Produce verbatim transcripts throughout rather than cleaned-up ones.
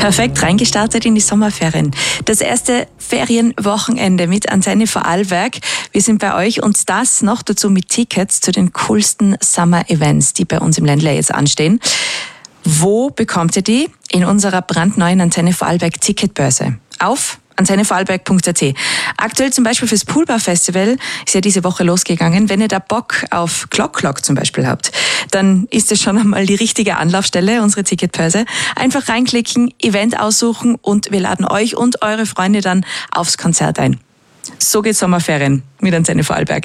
Perfekt reingestartet in die Sommerferien. Das erste Ferienwochenende mit Antenne Vorarlberg. Wir sind bei euch und das noch dazu mit Tickets zu den coolsten Summer-Events, die bei uns im Ländler jetzt anstehen. Wo bekommt ihr die? In unserer brandneuen Antenne Vorarlberg Ticketbörse. Auf antenne vorarlberg punkt a t. Aktuell zum Beispiel fürs Poolbar Festival ist ja diese Woche losgegangen. Wenn ihr da Bock auf Clock Clock zum Beispiel habt, dann ist es schon einmal die richtige Anlaufstelle, unsere Ticketbörse. Einfach reinklicken, Event aussuchen und wir laden euch und eure Freunde dann aufs Konzert ein. So geht's Sommerferien mit Antenne Vorarlberg.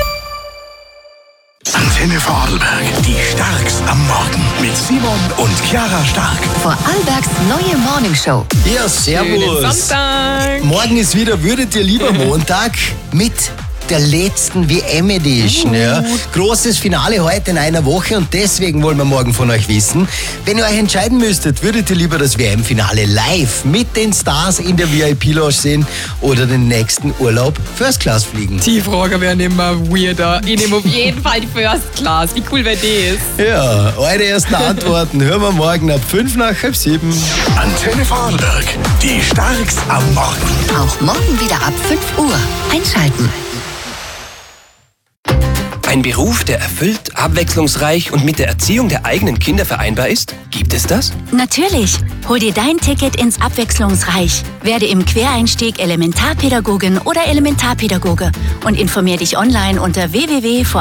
Antenne Vorarlberg, die Starks am Morgen mit Simon und Chiara Stark. Vorarlbergs neue Morningshow. Ja, servus. Sonntag. Morgen ist wieder Würdet ihr lieber Montag mit der letzten W M-Edition. Ja. Großes Finale heute in einer Woche und deswegen wollen wir morgen von euch wissen, wenn ihr euch entscheiden müsstet, würdet ihr lieber das W M-Finale live mit den Stars in der V I P-Lounge sehen oder den nächsten Urlaub First Class fliegen? Die Frage wäre immer weirder. Ich nehme auf jeden Fall die First Class. Wie cool wäre das? Ja, eure ersten Antworten hören wir morgen ab fünf nach halb sieben. Antenne Vorarlberg, die Starks am Morgen. Auch morgen wieder ab fünf Uhr. Einschalten. Ein Beruf, der erfüllt, abwechslungsreich und mit der Erziehung der eigenen Kinder vereinbar ist? Gibt es das? Natürlich. Hol dir dein Ticket ins Abwechslungsreich. Werde im Quereinstieg Elementarpädagogin oder Elementarpädagoge und informier dich online unter w w w punkt